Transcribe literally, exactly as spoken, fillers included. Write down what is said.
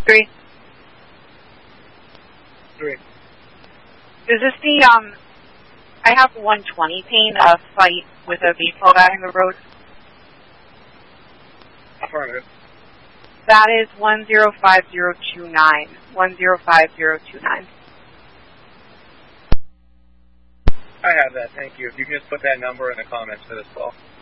Three. Three. Is this the, um, I have one twenty pain, a fight with a baseball bat in the road? Affirmative. That is one zero five zero two nine. one zero five zero two nine. I have that, thank you. If you can just put that number in the comments for this call.